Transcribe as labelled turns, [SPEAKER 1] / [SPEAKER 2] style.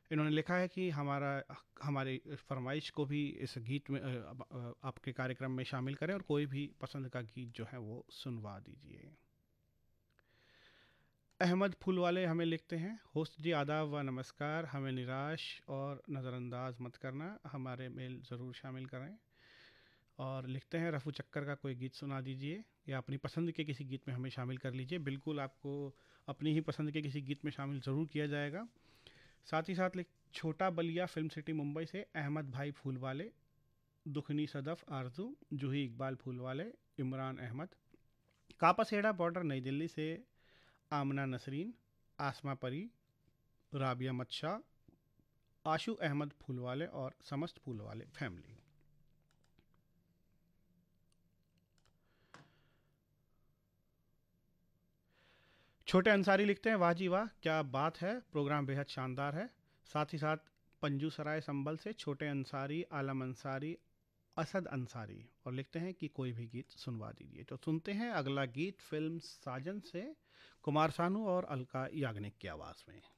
[SPEAKER 1] इन्होंने लिखा है कि हमारी फरमाइश को भी इस गीत में आपके कार्यक्रम में शामिल करें और कोई भी पसंद का गीत जो है वो सुनवा दीजिए। अहमद फूल वाले हमें लिखते हैं, होस्ट जी आदाब व नमस्कार, हमें निराश और नज़रअंदाज मत करना, हमारे मेल ज़रूर शामिल करें। और लिखते हैं रफ़ू चक्कर का कोई गीत सुना दीजिए या अपनी पसंद के किसी गीत में हमें शामिल कर लीजिए। बिल्कुल आपको अपनी ही पसंद के किसी गीत में शामिल ज़रूर किया जाएगा। साथ ही साथ छोटा बलिया फिल्म सिटी मुंबई से अहमद भाई फूल वाले, दुखनी सदफ़ आरजू, जूही इकबाल फूल वाले, इमरान अहमद। कापासेड़ा बॉर्डर नई दिल्ली से आमना नसरीन, आसमा परी, राबिया मच्छा, आशु अहमद फूलवाले और समस्त फूलवाले फैमिली। छोटे अंसारी लिखते हैं, वाह जी वाह, क्या बात है, प्रोग्राम बेहद शानदार है। साथ ही साथ पंजू सराय संबल से छोटे अंसारी, आलम अंसारी, असद अंसारी, और लिखते हैं कि कोई भी गीत सुनवा दीजिए। तो सुनते हैं अगला गीत फिल्म साजन से, कुमार सानू और अलका याग्निक की आवाज़ में।